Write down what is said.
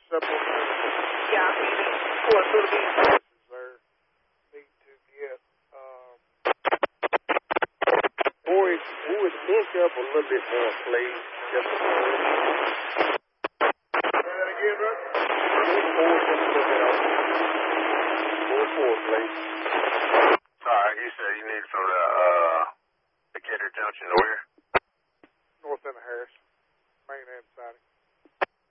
supplemental Yeah, what little bit services there need to get. Boys, would inch up a little bit more, please. Just a little. Say that again, Russ? Forward just a little bit up. Forward, please. Sorry, you said you need from the Decatur Junction to where? North end of Harris. Main and siding.